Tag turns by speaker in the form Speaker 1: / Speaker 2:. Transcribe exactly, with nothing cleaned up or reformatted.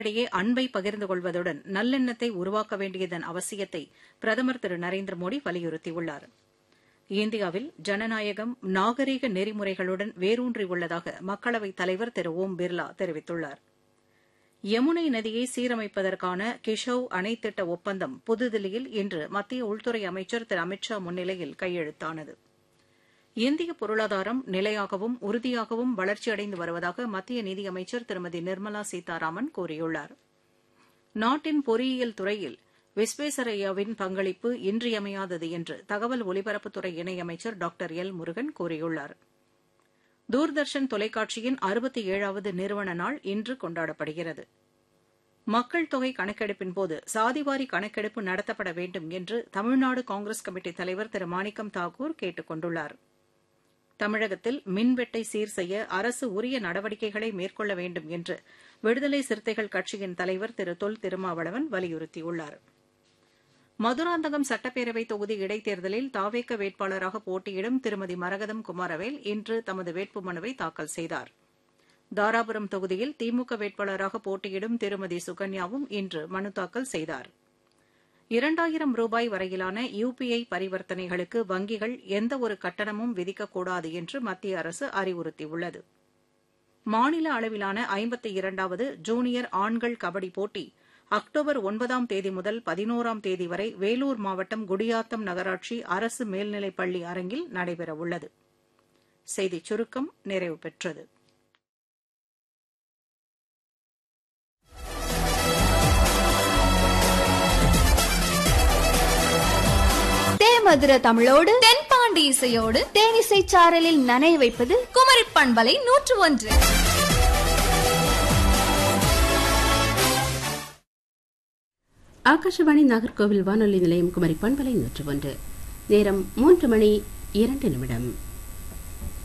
Speaker 1: இடையே அன்பை பகிர்ந்து கொள்வதுடன் நல்லெண்ணத்தை உருவாக்க வேண்டியதன் அவசியத்தை பிரதமர் திரு நரேந்திர மோடி வலியுறுத்தியுள்ளார். இந்தியாவில் ஜனநாயகம் நாகரீக நெறிமுறைகளுடன் வேரூன்றியுள்ளதாக மக்களவைத் தலைவர் திரு ஓம் பிர்லா தெரிவித்துள்ளார். யமுனை நதியை சீரமைப்பதற்கான கிஷவ் அணை திட்ட ஒப்பந்தம் புதுதில்லியில் இன்று மத்திய உள்துறை அமைச்சர் திரு அமித் ஷா முன்னிலையில் கையெழுத்தானது. இந்திய பொருளாதாரம் நிலையாகவும் உறுதியாகவும் வளர்ச்சியடைந்து வருவதாக மத்திய நிதியமைச்சர் திருமதி நிர்மலா சீதாராமன் கூறியுள்ளார். நாட்டின் பொறியியல் துறையில் விஸ்வேஸ்வரய்யாவின் பங்களிப்பு இன்றியமையாதது என்று தகவல் ஒலிபரப்புத்துறை இணையமைச்சர் டாக்டர் எல் முருகன் கூறியுள்ளார். தூர்தர்ஷன் தொலைக்காட்சியின் அறுபத்தி ஏழாவது நிறுவன நாள் இன்று கொண்டாடப்படுகிறது. மக்கள் தொகை கணக்கெடுப்பின்போது சாதிவாரி கணக்கெடுப்பு நடத்தப்பட வேண்டும் என்று தமிழ்நாடு காங்கிரஸ் கமிட்டி தலைவர் திரு மாணிக்கம் தாக்கூர் கேட்டுக் கொண்டுள்ளார். தமிழகத்தில் மின்வெட்டை சீர் செய்ய அரசு உரிய நடவடிக்கைகளை மேற்கொள்ள வேண்டும் என்று விடுதலை சிறுத்தைகள் கட்சியின் தலைவர் திரு தொல் திருமாவளவன் வலியுறுத்தியுள்ளார். மதுராந்தகம் சட்டப்பேரவை தொகுதி இடைத்தேர்தலில் தாவேக வேட்பாளராக போட்டியிடும் திருமதி மரகதம் குமாரவேல் இன்று தமது வேட்புமனுவை தாக்கல் செய்தார். தாராபுரம் தொகுதியில் திமுக வேட்பாளராக போட்டியிடும் திருமதி சுகன்யாவும் இன்று மனு தாக்கல் செய்தார். இரண்டாயிரம் ரூபாய் வரையிலான யுபிஐ பரிவர்த்தனைகளுக்கு வங்கிகள் எந்தவொரு கட்டணமும் விதிக்கக்கூடாது என்று மத்திய அரசு அறிவுறுத்தியுள்ளது. மாநில அளவிலான ஐம்பத்தி இரண்டாவது ஜூனியர் ஆண்கள் கபடி போட்டி அக்டோபர் ஒன்பதாம் தேதி முதல் பதினோராம் தேதி வரை வேலூர் மாவட்டம் குடியாத்தம் நகராட்சி அரசு மேல்நிலைப் பள்ளி அரங்கில் நடைபெறவுள்ளது. செய்திச் சுருக்கம் நிறைவு பெற்றது.
Speaker 2: மதுர தமிழோடு
Speaker 3: தென்பாண்டி இசையோடு
Speaker 2: தேனிசை சாரலில் நனைய வைப்பது
Speaker 3: குமரி பண்பலை நூற்று ஒன்று.
Speaker 4: ஆகாஷவாணி நாகர்கோவில் வானொலி நிலையம் குமரி பண்பலை நூற்று ஒன்று. நேரம் மூன்று மணி இரண்டு நிமிடம்.